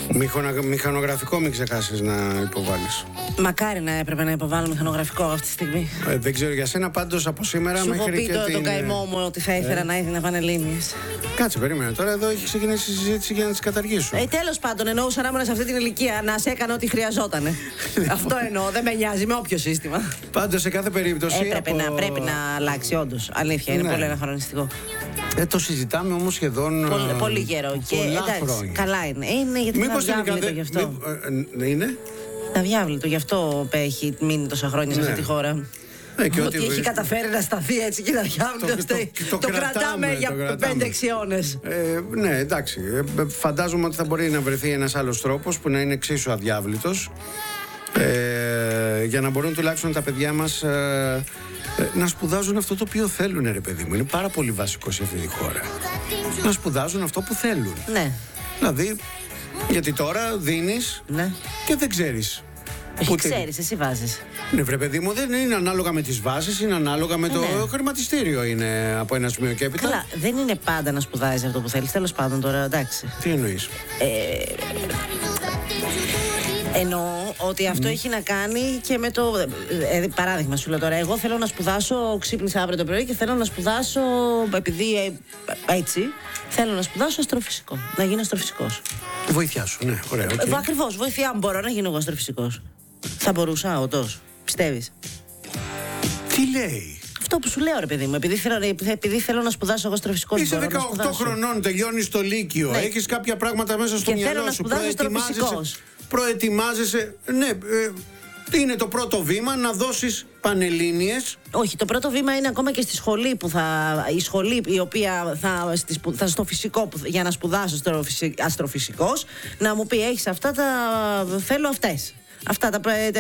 Μηχανογραφικό μην ξεχάσεις να υποβάλεις. Μακάρι να έπρεπε να υποβάλω μηχανογραφικό αυτή τη στιγμή. Δεν ξέρω για σένα, πάντως από σήμερα σου μέχρι έχω πει και τον καημό μου ότι θα ήθελα να έδινα πανελλήνιες. Κάτσε, περίμενε. Τώρα εδώ έχει ξεκινήσει η συζήτηση για να τις καταργήσω. Τέλος πάντων, εννοούσα να ήμουν σε αυτή την ηλικία να σε έκανα ό,τι χρειαζότανε. Αυτό εννοώ, δεν με νοιάζει με όποιο σύστημα. Πάντως σε κάθε περίπτωση. Πρέπει να αλλάξει, όντως. Αλήθεια, είναι πολύ αναχρονιστικό. Το συζητάμε όμως σχεδόν. Πολύ καιρό. Και εντάξει, καλά είναι. Είναι γιατί είναι αδιάβλητο γι' αυτό. Είναι. Αδιάβλητο, γι' αυτό έχει μείνει τόσα χρόνια σε αυτή τη χώρα. Ότι έχει καταφέρει να σταθεί έτσι και να διάβλητο. Το κρατάμε για 5-6 αιώνες. Ναι, εντάξει. Φαντάζομαι ότι θα μπορεί να βρεθεί ένας άλλος τρόπος που να είναι εξίσου αδιάβλητος, για να μπορούν τουλάχιστον τα παιδιά μας να σπουδάζουν αυτό το οποίο θέλουν, ρε παιδί μου. Είναι πάρα πολύ βασικό σε αυτή τη χώρα. Να σπουδάζουν αυτό που θέλουν. Ναι. Δηλαδή, γιατί τώρα δίνεις και δεν ξέρεις. Όχι, ξέρεις, εσύ βάζεις. Ναι, βρε παιδί μου, δεν είναι ανάλογα με τις βάσεις, είναι ανάλογα με το χρηματιστήριο. Είναι από ένα σημείο και έπειτα. Καλά, δεν είναι πάντα να σπουδάζεις αυτό που θέλεις. Τέλος πάντων, τώρα εντάξει. Τι εννοείς? Εννοώ ότι αυτό έχει να κάνει και με το. Παράδειγμα, σου λέω τώρα, εγώ θέλω να σπουδάσω, ξύπνησα αύριο το πρωί και θέλω να σπουδάσω, επειδή έτσι, θέλω να σπουδάσω αστροφυσικό. Να γίνω αστροφυσικός. Βοήθειά σου, ναι, ωραία. Okay. Ακριβώς, βοήθειά μου, μπορώ να γίνω εγώ αστροφυσικός. Θα μπορούσα, όντως, πιστεύεις? Τι λέει? Αυτό που σου λέω, ρε παιδί μου, επειδή θέλω να σπουδάσω εγώ αστροφυσικός. Είσαι 18 χρονών, τελειώνεις το Λύκειο, έχεις κάποια πράγματα μέσα στο μυαλό σου. Προετοιμάζεσαι. Ναι, είναι το πρώτο βήμα να δώσεις πανελλήνιες. Όχι, το πρώτο βήμα είναι ακόμα και στη σχολή που η σχολή η οποία θα στο φυσικό, για να σπουδάσω αστροφυσικός, να μου πει έχεις αυτά τα. Θέλω αυτές. Αυτά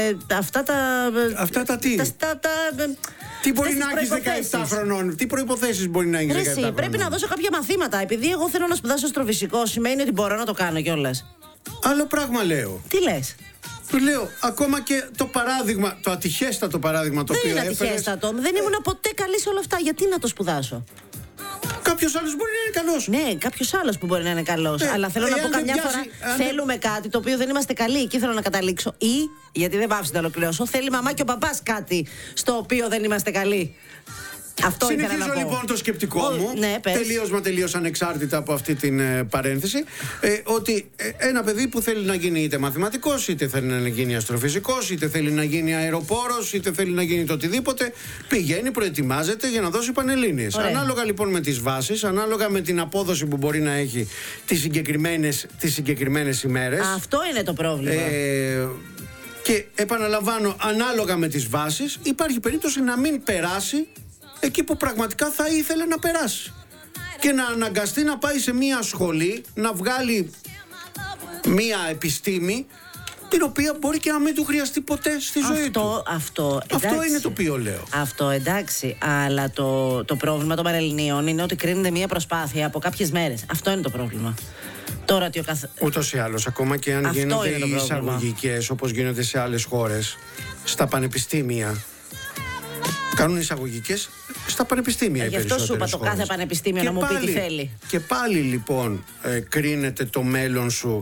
τα τι? Τι μπορεί να έχεις 17 χρονών, τι προϋποθέσεις μπορεί να έχεις 17 χρονών? Πρέπει να δώσω κάποια μαθήματα. Επειδή εγώ θέλω να σπουδάσω αστροφυσικό, σημαίνει ότι μπορώ να το κάνω κιόλας. Άλλο πράγμα λέω. Τι λες? Λέω, ακόμα και το παράδειγμα, το ατυχέστατο παράδειγμα το οποίο έφερες. Δεν είναι ατυχέστατο, δεν ήμουν ποτέ καλή σε όλα αυτά. Γιατί να το σπουδάσω? Κάποιος άλλος μπορεί να είναι καλός. Ναι, κάποιος άλλος που μπορεί να είναι καλός. Αλλά θέλω να πω καμιά φορά θέλουμε κάτι το οποίο δεν είμαστε καλοί. Εκεί θέλω να καταλήξω. Ή, γιατί δεν πάψει να ολοκληρώσω, θέλει η μαμά και ο παπάς κάτι στο οποίο δεν είμαστε καλοί. Αυτό ήθελα να πω. Συνεχίζω λοιπόν το σκεπτικό μου, τελείως ανεξάρτητα από αυτή την παρένθεση, ότι ένα παιδί που θέλει να γίνει είτε μαθηματικός, είτε θέλει να γίνει αστροφυσικός, είτε θέλει να γίνει αεροπόρος, είτε θέλει να γίνει το οτιδήποτε, πηγαίνει, προετοιμάζεται για να δώσει πανελλήνιες. Ανάλογα λοιπόν με τις βάσεις, ανάλογα με την απόδοση που μπορεί να έχει τις συγκεκριμένες ημέρες. Αυτό είναι το πρόβλημα. Και επαναλαμβάνω, ανάλογα με τις βάσεις, υπάρχει περίπτωση να μην περάσει εκεί που πραγματικά θα ήθελε να περάσει και να αναγκαστεί να πάει σε μία σχολή, να βγάλει μία επιστήμη την οποία μπορεί και να μην του χρειαστεί ποτέ στη ζωή του. Αυτό είναι το οποίο λέω. Αυτό εντάξει, αλλά το πρόβλημα των Πανελληνίων είναι ότι κρίνεται μία προσπάθεια από κάποιες μέρες. Αυτό είναι το πρόβλημα. Τώρα ούτως ή άλλως, ακόμα και αν γίνονται οι εισαγωγικές όπως γίνονται σε άλλες χώρες, στα πανεπιστήμια κάνουν εισαγωγικές στα πανεπιστήμια. Γι' αυτό σου είπα το κάθε πανεπιστήμιο να μου πει τι θέλει. Και πάλι λοιπόν κρίνεται το μέλλον σου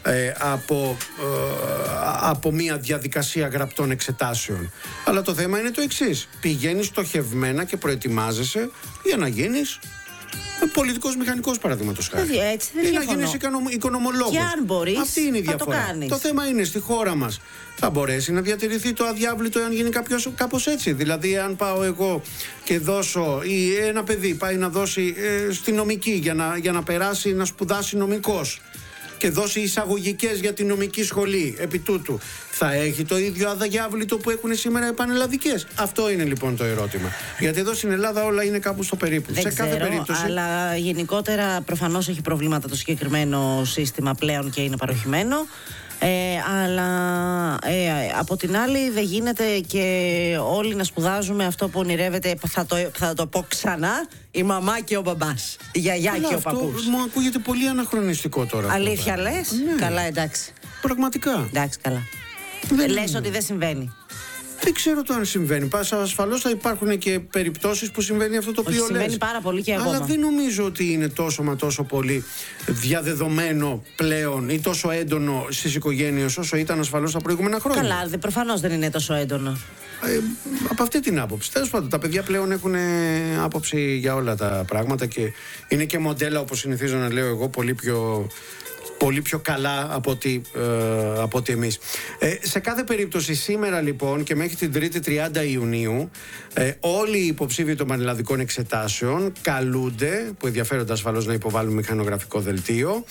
από μια διαδικασία γραπτών εξετάσεων. Αλλά το θέμα είναι το εξής. Πηγαίνεις στοχευμένα και προετοιμάζεσαι για να γίνεις πολιτικός μηχανικός, παραδείγματος χάρη. Ή να γίνεις οικονομολόγος. Και αν μπορείς, αυτή είναι η διαφορά. Το θέμα είναι στη χώρα μας θα μπορέσει να διατηρηθεί το αδιάβλητο εάν γίνει κάπως έτσι. Δηλαδή, αν πάω εγώ και δώσω, ή ένα παιδί πάει να δώσει στη νομική για να περάσει να σπουδάσει νομικός και δώσει εισαγωγικές για την νομική σχολή επί τούτου, θα έχει το ίδιο αδιάβλητο που έχουν σήμερα οι πανελλαδικές? Αυτό είναι λοιπόν το ερώτημα. Γιατί εδώ στην Ελλάδα όλα είναι κάπου στο περίπου. Δεν ξέρω, κάθε περίπτωση. Αλλά γενικότερα προφανώς έχει προβλήματα το συγκεκριμένο σύστημα πλέον και είναι παροχημένο. Αλλά από την άλλη δεν γίνεται και όλοι να σπουδάζουμε αυτό που ονειρεύεται, θα το πω ξανά, η μαμά και ο μπαμπάς, η γιαγιά και ο παππούς. Αυτό μου ακούγεται πολύ αναχρονιστικό τώρα. Αλήθεια λες? Ναι. Καλά, εντάξει. Πραγματικά. Εντάξει, καλά. Λες ότι δεν συμβαίνει. Δεν ξέρω το αν συμβαίνει. Ασφαλώς θα υπάρχουν και περιπτώσεις που συμβαίνει αυτό το οποίο λες. Συμβαίνει πάρα πολύ και ακόμα. Αλλά δεν νομίζω ότι είναι τόσο πολύ διαδεδομένο πλέον ή τόσο έντονο στις οικογένειες όσο ήταν ασφαλώς τα προηγούμενα χρόνια. Καλά, προφανώς δεν είναι τόσο έντονο. Από αυτή την άποψη. Τέλος πάντων, τα παιδιά πλέον έχουν άποψη για όλα τα πράγματα και είναι και μοντέλα, όπως συνηθίζω να λέω εγώ, πολύ πιο καλά από ότι εμείς. Σε κάθε περίπτωση σήμερα λοιπόν και μέχρι την 3η 30 Ιουνίου όλοι οι υποψήφοι των πανελλαδικών εξετάσεων καλούνται, που ενδιαφέρονται ασφαλώς, να υποβάλουν μηχανογραφικό δελτίο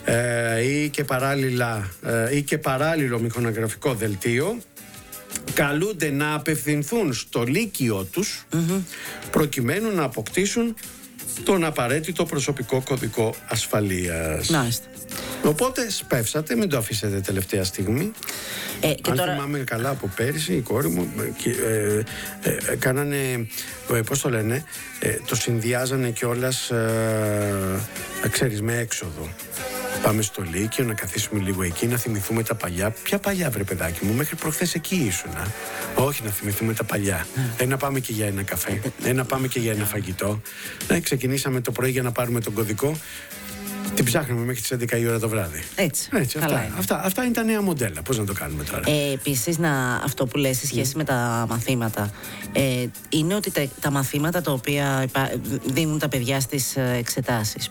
ή και παράλληλο μηχανογραφικό δελτίο. Καλούνται να απευθυνθούν στο λύκειό τους προκειμένου να αποκτήσουν τον απαραίτητο προσωπικό κωδικό ασφαλείας. Μάλιστα. Οπότε σπεύσατε, μην το αφήσετε τελευταία στιγμή. Αν τώρα... θυμάμαι καλά, από πέρυσι η κόρη μου κάνανε, πώς το λένε, το συνδυάζανε κιόλας, ξέρεις, με έξοδο. Πάμε στο Λύκειο να καθίσουμε λίγο εκεί, να θυμηθούμε τα παλιά. Ποια παλιά, βρε παιδάκι μου, μέχρι προχθές εκεί ήσουνα. Όχι, να θυμηθούμε τα παλιά. Να πάμε και για ένα καφέ, να πάμε και για ένα φαγητό. Ξεκινήσαμε το πρωί για να πάρουμε τον κωδικό. Την ψάχνουμε μέχρι τις 11 η ώρα το βράδυ. Έτσι αυτά είναι τα νέα μοντέλα. Πώς να το κάνουμε τώρα. Επίσης, αυτό που λες σε σχέση με τα μαθήματα, είναι ότι τα μαθήματα τα οποία δίνουν τα παιδιά στις εξετάσεις,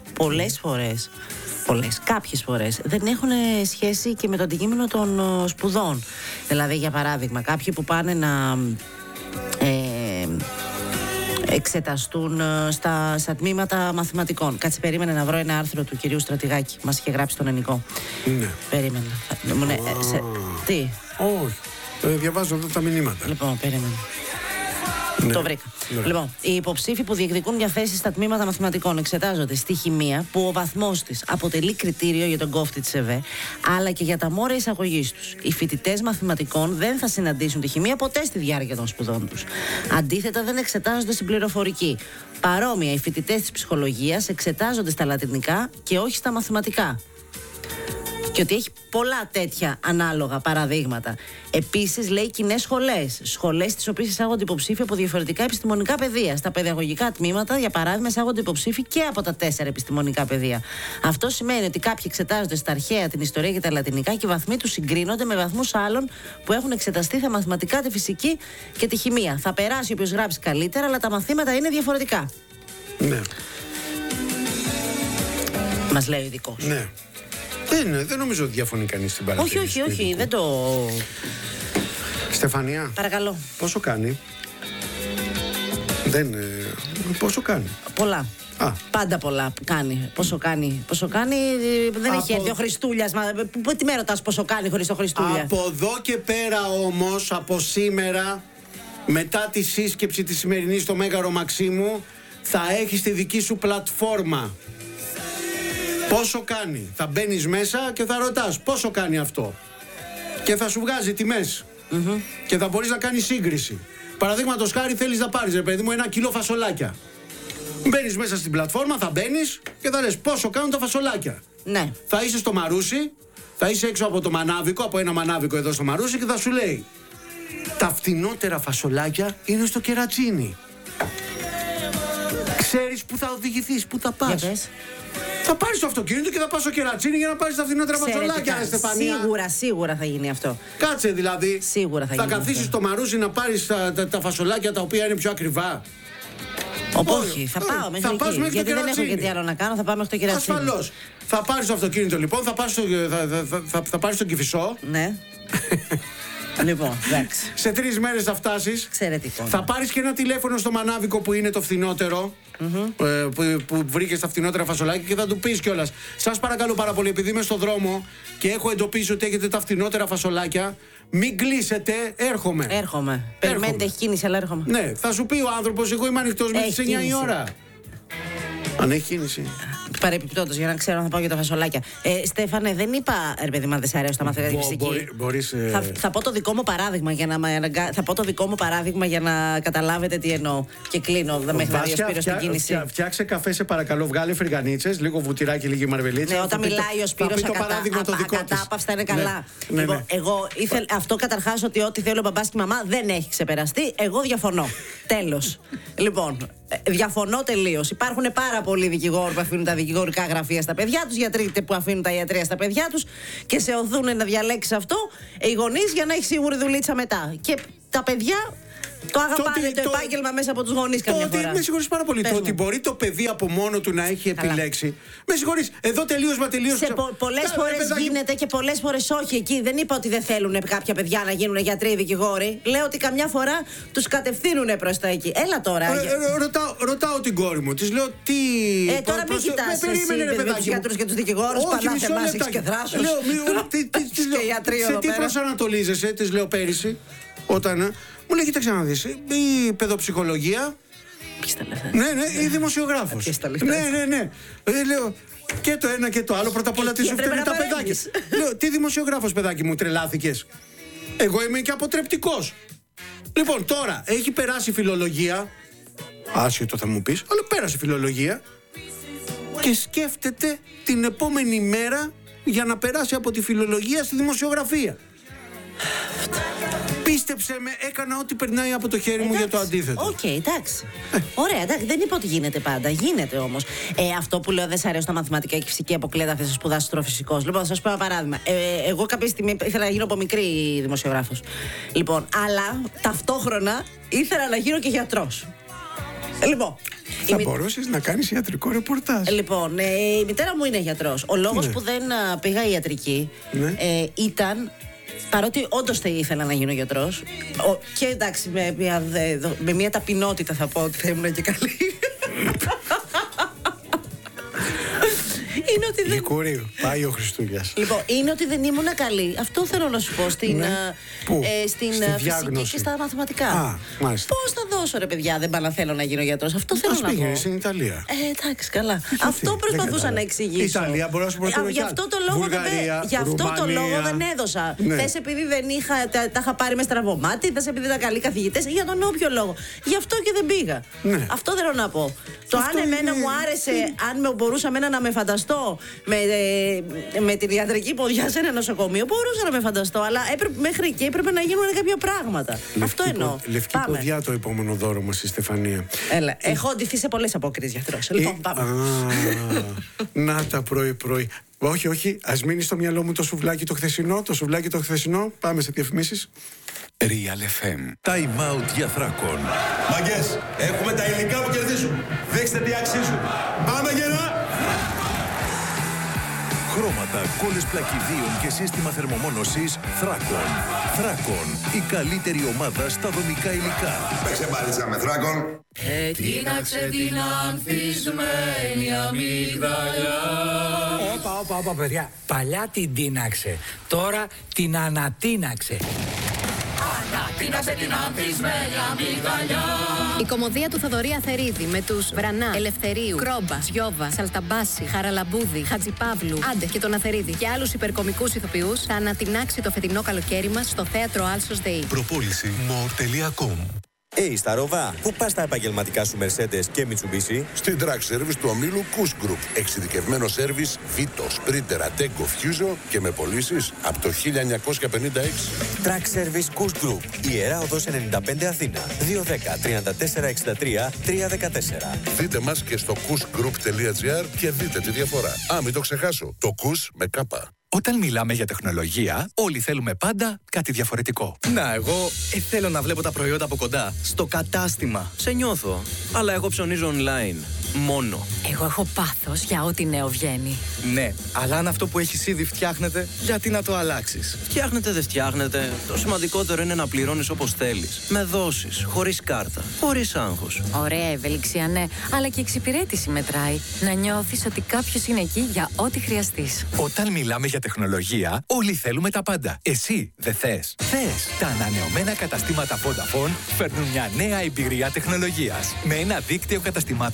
κάποιες φορές δεν έχουν σχέση και με το αντικείμενο των σπουδών. Δηλαδή, για παράδειγμα, κάποιοι που πάνε να εξεταστούν στα τμήματα μαθηματικών. Κάτσε, περίμενε να βρω ένα άρθρο του κυρίου Στρατηγάκη. Μας είχε γράψει τον Ενικό. Ναι. Περίμενε. Τι? Όχι. Διαβάζω εδώ τα μηνύματα. Λοιπόν, περίμενε. Ναι. Το βρήκα. Ναι. Λοιπόν, οι υποψήφοι που διεκδικούν μια θέση στα τμήματα μαθηματικών εξετάζονται στη χημεία, που ο βαθμός της αποτελεί κριτήριο για τον κόφτη της ΕΒΕ, αλλά και για τα μόρια εισαγωγής τους. Οι φοιτητές μαθηματικών δεν θα συναντήσουν τη χημεία ποτέ στη διάρκεια των σπουδών τους. Αντίθετα, δεν εξετάζονται στην πληροφορική. Παρόμοια, οι φοιτητές της ψυχολογίας εξετάζονται στα λατινικά και όχι στα μαθηματικά. Και ότι έχει πολλά τέτοια ανάλογα παραδείγματα. Επίσης, λέει κοινές σχολές. Σχολές στις οποίες εισάγονται υποψήφοι από διαφορετικά επιστημονικά πεδία. Στα παιδαγωγικά τμήματα, για παράδειγμα, εισάγονται υποψήφοι και από τα 4 επιστημονικά πεδία. Αυτό σημαίνει ότι κάποιοι εξετάζονται στα αρχαία, την ιστορία και τα λατινικά και οι βαθμοί τους συγκρίνονται με βαθμούς άλλων που έχουν εξεταστεί στα μαθηματικά, τη φυσική και τη χημεία. Θα περάσει όποιος γράψει καλύτερα, αλλά τα μαθήματα είναι διαφορετικά. Ναι. Μας λέει ο ειδικός. Ναι. Δεν νομίζω ότι διαφωνεί κανείς στην παρατήρηση. Όχι, δεν το... Στεφανία. Παρακαλώ. Πόσο κάνει? Πόσο κάνει? Πολλά. Πάντα πολλά κάνει. Πόσο κάνει, δεν έχει έρθει ο Χριστούλιας. Τι με ρωτάς πόσο κάνει χωρίς το Χριστούλια? Από εδώ και πέρα όμως, από σήμερα, μετά τη σύσκεψη τη σημερινή στο Μέγαρο Μαξίμου, θα έχεις τη δική σου πλατφόρμα. Πόσο κάνει? Θα μπαίνεις μέσα και θα ρωτάς πόσο κάνει αυτό. Και θα σου βγάζει τιμές. Και θα μπορείς να κάνεις σύγκριση. Παραδείγματος χάρη, θέλεις να πάρεις, ρε παιδί μου, 1 κιλό φασολάκια. Μπαίνεις μέσα στην πλατφόρμα, θα μπαίνεις και θα λες πόσο κάνουν τα φασολάκια. Ναι. Θα είσαι στο Μαρούσι, θα είσαι έξω από το μανάβικο, από ένα μανάβικο εδώ στο Μαρούσι και θα σου λέει: τα φτηνότερα φασολάκια είναι στο Κερατσίνι. Ξέρεις που θα οδηγηθείς, που θα πας? Θα πάρεις το αυτοκίνητο και θα πας στο Κερατσίνι για να πάρεις τα φθηνότερα φασολάκια, Στεφανία. Σίγουρα θα γίνει αυτό. Κάτσε δηλαδή. Σίγουρα θα καθίσεις στο Μαρούσι να πάρεις τα φασολάκια τα οποία είναι πιο ακριβά? Όχι, θα πάω μέχρι εκεί. Γιατί δεν έχω και τι άλλο να κάνω, θα πάω μέχρι το Κερατσίνι. Ασφαλώς. Θα πάρεις το αυτοκίνητο λοιπόν, θα πάρεις τον Κηφισό. Ναι. Λοιπόν, εντάξει. Σε 3 μέρες θα φτάσεις. Εξαιρετικό. Θα πάρεις και ένα τηλέφωνο στο μανάβικο που είναι το φθηνότερο, που βρήκες τα φθηνότερα φασολάκια και θα του πεις κιόλας: σας παρακαλώ πάρα πολύ, επειδή είμαι στο δρόμο και έχω εντοπίσει ότι έχετε τα φθηνότερα φασολάκια, μην κλείσετε, έρχομαι. Περιμένετε, έχει κίνηση, αλλά έρχομαι. Ναι, θα σου πει ο άνθρωπος: εγώ είμαι ανοιχτός μέχρι τις 9 η ώρα. Αν έχει κίνηση. Παρεπιπτόντως, για να ξέρω αν θα πάω για τα φασολάκια. Στέφανε, δεν είπα, ρε παιδί, μα δεν σ' αρέσει το μαθηματική φυσική. Θα πω το δικό μου παράδειγμα για να καταλάβετε τι εννοώ. Και κλείνω, δεν με έχει δει ο Σπύρος στην κίνηση. Φτιάξε καφέ, σε παρακαλώ, βγάλε φρυγανίτσες, λίγο βουτυράκι, λίγη μαρβελίτσα. Ναι, όταν μιλάει ο Σπύρος ακατάπαυστα είναι καλά. Εγώ αυτό καταρχάς, ότι ό,τι θέλει ο μπαμπάς και η μαμά δεν έχει ξεπεραστεί. Εγώ διαφωνώ. Τέλος. Λοιπόν, διαφωνώ τελείως. Υπάρχουν πάρα πολλοί δικηγόροι που αφήνουν τα δικηγορικά γραφεία στα παιδιά τους, γιατροί που αφήνουν τα ιατρία στα παιδιά τους και σε οθούν να διαλέξεις αυτό οι γονείς για να έχει σίγουρη δουλίτσα μετά. Και τα παιδιά το αγαπάνε το επάγγελμα μέσα από τους γονείς καμιά φορά. Με συγχωρείς πάρα πολύ. Το ότι μπορεί το παιδί από μόνο του να έχει επιλέξει. Με συγχωρείς, εδώ τελείως. Πολλές φορές γίνεται και πολλές φορές όχι. Εκεί δεν είπα ότι δεν θέλουν κάποια παιδιά να γίνουν γιατροί, δικηγόροι. Λέω ότι καμιά φορά τους κατευθύνουν προς τα εκεί. Έλα τώρα. Ρωτάω την κόρη μου, της λέω τι. Τώρα μην κοιτάς εσύ τους γιατρούς και τους δικηγόρους. Πανάθε εμάς έχεις και θράσος. Σε τι προσανατολίζεσαι, της λέω πέρυσι, όταν. Μου λέει, κοίταξε να δεις, η παιδοψυχολογία. Ναι, η δημοσιογράφος. Ναι. Λέω, και το ένα και το άλλο. Πρώτα απ' όλα τι σου φταίνουν τα παιδάκια. Λέω, τι δημοσιογράφος, παιδάκι μου, τρελάθηκες? Εγώ είμαι και αποτρεπτικός. Λοιπόν, τώρα έχει περάσει φιλολογία. Άσχετο θα μου πεις, αλλά πέρασε φιλολογία. Και σκέφτεται την επόμενη μέρα για να περάσει από τη φιλολογία στη δημοσιογραφία. Πίστεψε με, έκανα ό,τι περνάει από το χέρι μου για το αντίθετο. Οκ, εντάξει. Ωραία, εντάξει, δεν είπα ότι γίνεται πάντα. Γίνεται όμως. Αυτό που λέω δεν σ' αρέσει τα μαθηματικά και φυσική αποκλείεται, θες να σπουδάσεις αστροφυσικός. Λοιπόν, θα σας πω ένα παράδειγμα. Εγώ κάποια στιγμή ήθελα να γίνω από μικρή δημοσιογράφος. Λοιπόν, αλλά ταυτόχρονα ήθελα να γίνω και γιατρός. Λοιπόν. Θα μπορούσες να κάνεις ιατρικό ρεπορτάζ. Λοιπόν, η μητέρα μου είναι γιατρός. Ο λόγος που δεν πήγα ιατρική ήταν. Παρότι όντως θα ήθελα να γίνω γιατρός. Και εντάξει, με μια ταπεινότητα θα πω ότι θα ήμουν και καλή. Είναι ότι δεν. Λυκουρίου, πάει ο Χριστούγιας. Λοιπόν, είναι ότι δεν ήμουν καλή. Αυτό θέλω να σου πω στην φυσική και στα μαθηματικά. Πώς θα δώσω, ρε παιδιά, δεν πάω να θέλω να γίνω γιατρός. Αυτό θέλω να πω. Πήγαινε στην Ιταλία. Εντάξει, καλά. Αυτό προσπαθούσα να εξηγήσω. Ιταλία, μπορώ να σου πω. Γι' αυτό το λόγο δεν έδωσα. Θες επειδή δεν τα είχα πάρει με στραβωμάτι, θες επειδή ήταν καλοί καθηγητές, για τον όποιο λόγο. Γι' αυτό και δεν πήγα. Αυτό θέλω να πω. Το αν εμένα μου άρεσε, αν μπορούσα να με φανταστώ με την ιατρική ποδιά σε ένα νοσοκομείο, μπορούσα να με φανταστώ, αλλά μέχρι εκεί έπρεπε να γίνουν κάποια πράγματα. Αυτό εννοώ. Λευκή ποδιά το επόμενο δώρο μας, η Στεφανία. Έλα, έχω ντυθεί σε πολλές απόκριες γιατρός. Λοιπόν, πάμε. Να τα πρωί-πρωί. Όχι, ας μείνει στο μυαλό μου το σουβλάκι το χθεσινό. Πάμε σε διαφημίσεις. Real FM. Time out για Θράκων. Μαγκές, έχουμε τα υλικά που κερδίζουν. Δείξτε τι αξίζουν. Πάμε γερά! Χρώματα, κόλλες πλακιδίων και σύστημα θερμομόνωσης Θράκων. Θράκων, η καλύτερη ομάδα στα δομικά υλικά. Παίξε μπάλιτσα με Θράκων. Τίναξε την ανθισμένη αμυγδαλιά. Όπα, παιδιά. Παλιά την τίναξε. Τώρα την ανατίναξε. Ανατίναξε την ανθισμένη αμυγδαλιά. Η κωμωδία του Θοδωρή Αθερίδη με τους Βρανά, Ελευθερίου, Κρόμπα, Σιώβα, Σαλταμπάση, Χαραλαμπούδη, Χατζιπαύλου, Άντε και τον Αθερίδη και άλλους υπερκομικούς ηθοποιούς θα ανατινάξει το φετινό καλοκαίρι μας στο θέατρο Άλσος ΔΕΗ. Προπόληση more.com. στα Ροβά, πού πας τα επαγγελματικά σου Mercedes και Mitsubishi? Στην Track Service του ομίλου Kuss Group. Εξειδικευμένο σέρβις Vito, Sprinter, Ateco, Fuso και με πωλήσεις από το 1956. Track Service Kuss Group. Ιερά Οδός 95 Αθήνα. 210 34 63 314. Δείτε μας και στο kussgroup.gr και δείτε τη διαφορά. Μην το ξεχάσω. Το Kuss με κάπα. Όταν μιλάμε για τεχνολογία, όλοι θέλουμε πάντα κάτι διαφορετικό. Να, εγώ θέλω να βλέπω τα προϊόντα από κοντά, στο κατάστημα. Σε νιώθω. Αλλά εγώ ψωνίζω online. Μόνο. Εγώ έχω πάθος για ό,τι νέο βγαίνει. Ναι, αλλά αν αυτό που έχεις ήδη φτιάχνεται, γιατί να το αλλάξεις? Φτιάχνεται, δεν φτιάχνεται. Το σημαντικότερο είναι να πληρώνεις όπως θέλεις. Με δόσεις, χωρίς κάρτα, χωρίς άγχος. Ωραία ευελιξία, ναι, αλλά και εξυπηρέτηση μετράει. Να νιώθεις ότι κάποιος είναι εκεί για ό,τι χρειαστείς. Όταν μιλάμε για τεχνολογία, όλοι θέλουμε τα πάντα. Εσύ δεν θες? Θες. Τα ανανεωμένα καταστήματα Vodafone φέρνουν μια νέα εμπειρία τεχνολογίας. Με ένα δίκτυο καταστημάτων που εξελίσσεται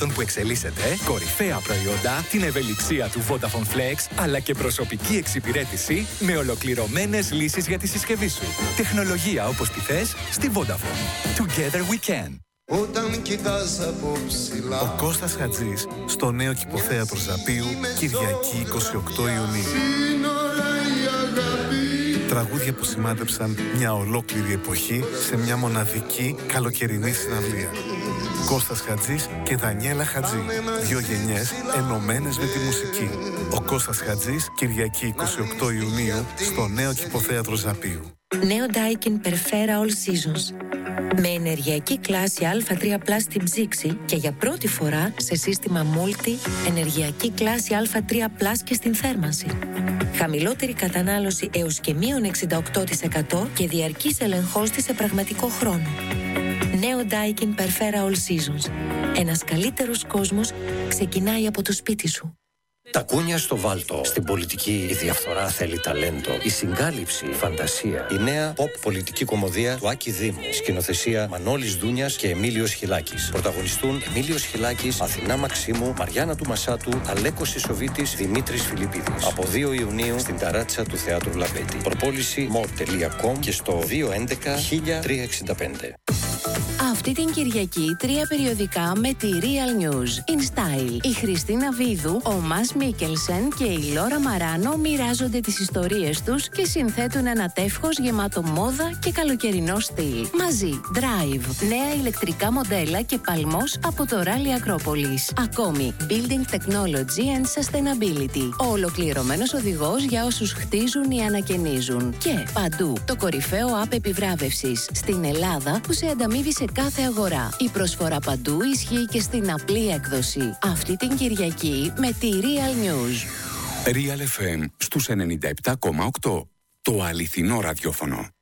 εξελίσσετε κορυφαία προϊόντα, την ευελιξία του Vodafone Flex, αλλά και προσωπική εξυπηρέτηση με ολοκληρωμένες λύσεις για τη συσκευή σου. Τεχνολογία όπως τη θες στη Vodafone. Together we can. Όταν κοιτάς από ψηλά. Ο Κώστας Χατζής στο νέο κηποθέατρο Ζαπίου, Κυριακή 28 Ιουνίου. Τραγούδια που σημάδεψαν μια ολόκληρη εποχή σε μια μοναδική καλοκαιρινή συναυλία. Κώστας Χατζής και Δανιέλα Χατζή. 2 γενιές ενωμένες με τη μουσική. Ο Κώστας Χατζής, Κυριακή 28 Ιουνίου, στο νέο κηποθέατρο Ζαπίου. Νέο Daikin Perfera All Seasons. Με ενεργειακή κλάση Α3+ στην ψήξη και για πρώτη φορά σε σύστημα Multi ενεργειακή κλάση Α3+ και στην θέρμανση. Χαμηλότερη κατανάλωση έως και -68% και διαρκής ελεγχός της σε πραγματικό χρόνο. Νέο Daikin Perfera All Seasons. Ένας καλύτερος κόσμος ξεκινάει από το σπίτι σου. Τα κούνια στο βάλτο. Στην πολιτική η διαφθορά θέλει ταλέντο. Η συγκάλυψη, η φαντασία. Η νέα pop πολιτική κομμωδία του Άκη Δήμου. Σκηνοθεσία Μανώλης Δούνιας και Εμίλιος Χιλάκης. Πρωταγωνιστούν Εμίλιος Χιλάκης, Αθηνά Μαξίμου, Μαριάννα του Μασάτου, Αλέκος Ισοβίτης, Δημήτρης Φιλιππίδης. Από 2 Ιουνίου στην ταράτσα του Θεάτρου Λαμπέτη. Προπόληση more.com και στο 211-1365. Αυτή την Κυριακή 3 περιοδικά με τη Real News. In Style. Η Χριστίνα Βίδου, ο Μας Μίκελσεν και η Λόρα Μαράνο μοιράζονται τις ιστορίες τους και συνθέτουν ένα τεύχος γεμάτο μόδα και καλοκαιρινό στυλ. Μαζί, Drive, νέα ηλεκτρικά μοντέλα και παλμός από το Rally Acropolis. Ακόμη, Building Technology and Sustainability. Ο ολοκληρωμένος οδηγός για όσους χτίζουν ή ανακαινίζουν. Και παντού, το κορυφαίο app επιβράβευσης στην Ελλάδα που σε ανταμείβει σε κάθε αγορά. Η προσφορά παντού ισχύει και στην απλή έκδοση. Αυτή την Κυριακή με τη Real News. Real FM στους 97,8. Το αληθινό ραδιόφωνο.